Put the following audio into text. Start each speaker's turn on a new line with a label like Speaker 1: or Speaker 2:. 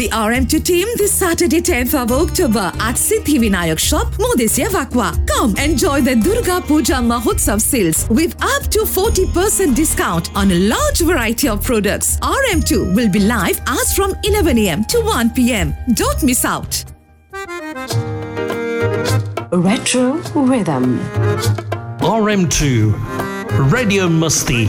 Speaker 1: the RM2 team this Saturday 10th of October at Siddhi Vinayak Shop, Modesya Vakwa. Come enjoy the Durga Puja Mahotsav sales with up to 40% discount on a large variety of products. RM2 will be live as from 11 a.m. to 1 p.m. Don't miss out.
Speaker 2: Retro Rhythm.
Speaker 3: RM2 Radio Masti.